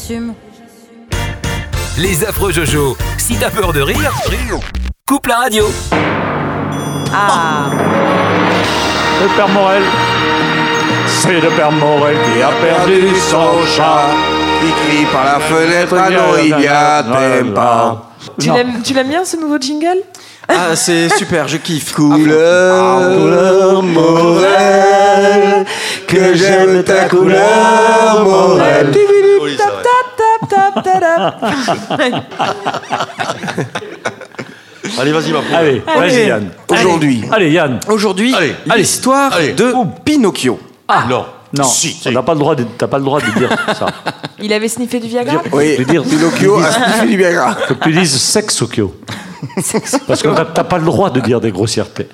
j'assume. Les affreux Jojo. Si t'as peur de rire, coupe la radio. Ah. Le Père Morel. C'est le Père Morel qui a perdu son chat. Il crie par la fenêtre, ah non, il y a t'aime pas. Tu l'aimes bien ce nouveau jingle? Ah, c'est super, je kiffe. Couleur Morel, que j'aime ta couleur Morel. Allez, vas-y, ma poule. Allez, vas-y Yann. Aujourd'hui, Yann. Aujourd'hui, l'histoire de Pinocchio. Non. Non, Si. t'as pas le droit de dire ça. Il avait sniffé du Viagra? oui, Pinocchio a sniffé du Viagra. Faut que tu dises sexocchio. Parce que t'as pas le droit de dire des grossièretés.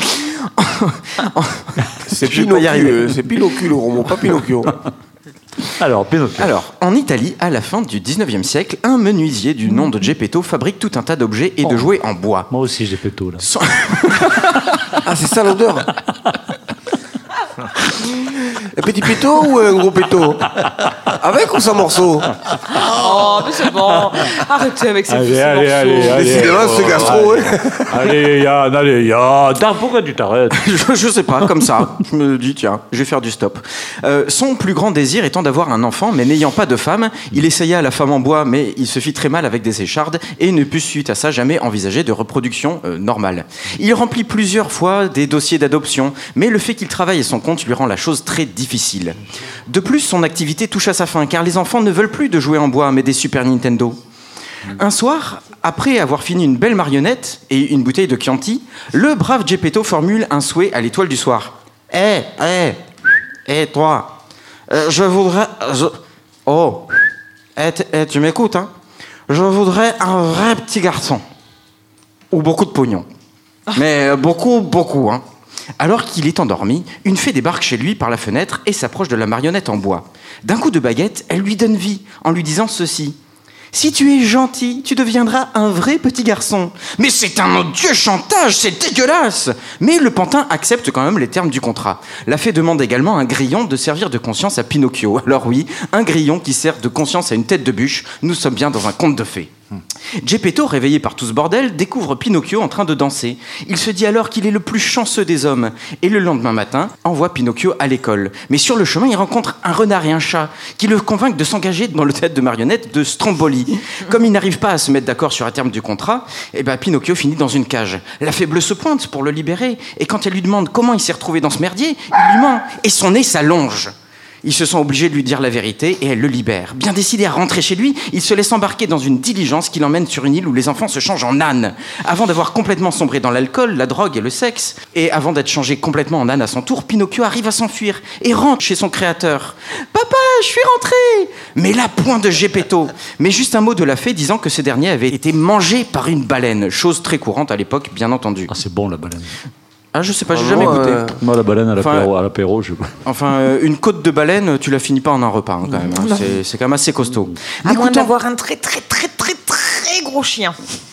C'est Pinocchio, c'est Pinocchio le roman, pas Pinocchio. Alors, Pinocchio. Alors, en Italie, à la fin du 19e siècle, un menuisier du nom de Geppetto fabrique tout un tas d'objets et de jouets en bois. Moi aussi, j'ai péto, là. Ah, c'est ça l'odeur. Un petit péto ou un gros péto? Avec ou sans morceau? Oh, mais c'est bon. Arrêtez avec ces morceaux. Allez. Décidément, ce gastro, Allez, Yann. Pourquoi tu t'arrêtes? Je sais pas, comme ça. Je me dis, tiens, je vais faire du stop. Son plus grand désir étant d'avoir un enfant, mais n'ayant pas de femme, il essaya la femme en bois, mais il se fit très mal avec des échardes et ne put, suite à ça, jamais envisager de reproduction normale. Il remplit plusieurs fois des dossiers d'adoption, mais le fait qu'il travaille à son compte lui rend la chose très difficile. De plus, son activité touche à sa fin, car les enfants ne veulent plus de jouets en bois, mais des Super Nintendo. Un soir, après avoir fini une belle marionnette et une bouteille de Chianti, le brave Geppetto formule un souhait à l'étoile du soir. Toi, je voudrais... tu m'écoutes, hein? Je voudrais un vrai petit garçon. Ou beaucoup de pognon. Mais beaucoup, hein. Alors qu'il est endormi, une fée débarque chez lui par la fenêtre et s'approche de la marionnette en bois. D'un coup de baguette, elle lui donne vie en lui disant ceci. « Si tu es gentil, tu deviendras un vrai petit garçon. » Mais c'est un odieux chantage, c'est dégueulasse. Mais le pantin accepte quand même les termes du contrat. La fée demande également un grillon de servir de conscience à Pinocchio. Alors oui, un grillon qui sert de conscience à une tête de bûche. Nous sommes bien dans un conte de fées. Geppetto, réveillé par tout ce bordel, découvre Pinocchio en train de danser. Il se dit alors qu'il est le plus chanceux des hommes. Et le lendemain matin, envoie Pinocchio à l'école. Mais sur le chemin, il rencontre un renard et un chat qui le convainquent de s'engager dans le théâtre de marionnette de Stromboli. Comme ils n'arrivent pas à se mettre d'accord sur un terme du contrat, Pinocchio finit dans une cage. La fée bleue se pointe pour le libérer. Et quand elle lui demande comment il s'est retrouvé dans ce merdier, il lui ment. Et son nez s'allonge. Ils se sont obligés de lui dire la vérité et elle le libère. Bien décidé à rentrer chez lui, il se laisse embarquer dans une diligence qui l'emmène sur une île où les enfants se changent en ânes. Avant d'avoir complètement sombré dans l'alcool, la drogue et le sexe, et avant d'être changé complètement en âne à son tour, Pinocchio arrive à s'enfuir et rentre chez son créateur. « Papa, je suis rentré !» Mais là, point de Geppetto. Mais juste un mot de la fée disant que ce dernier avait été mangé par une baleine. Chose très courante à l'époque, bien entendu. Ah, c'est bon, la baleine. Ah, je sais pas, j'ai jamais goûté. Moi, la baleine à l'apéro, je... Enfin, une côte de baleine, tu la finis pas en un repas, hein, quand même. Hein. C'est quand même assez costaud. À moins d'avoir un très gros chien.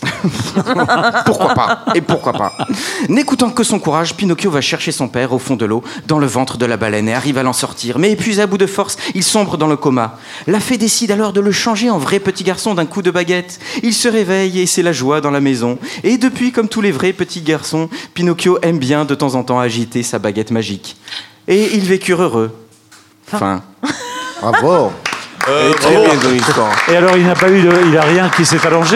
Pourquoi pas? Et pourquoi pas? N'écoutant que son courage, Pinocchio va chercher son père au fond de l'eau, dans le ventre de la baleine, et arrive à l'en sortir. Mais épuisé à bout de force, il sombre dans le coma. La fée décide alors de le changer en vrai petit garçon d'un coup de baguette. Il se réveille et c'est la joie dans la maison. Et depuis, comme tous les vrais petits garçons, Pinocchio aime bien de temps en temps agiter sa baguette magique. Et ils vécurent heureux. Fin. Bravo. Très bien dans l'histoire. Et alors, il a rien qui s'est allongé?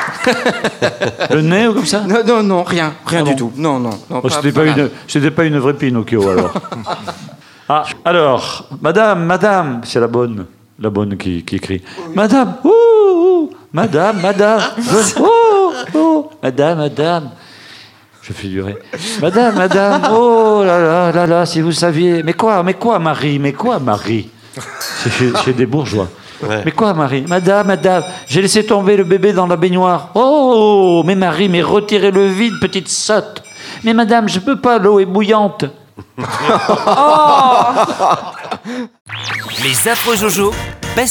Le nez ou comme ça? Non, rien du tout. Non. C'était pas une vraie Pinocchio, alors. Ah, alors, madame, c'est la bonne qui crie. Madame, madame, madame. Je fais durer. Madame, oh là, si vous saviez. Mais quoi, Marie? C'est des bourgeois. Ouais. Mais quoi, Marie? Madame, j'ai laissé tomber le bébé dans la baignoire. Oh, mais Marie, retirez-le vide, petite sotte. Mais madame, je peux pas, l'eau est bouillante. Les affreux Jojo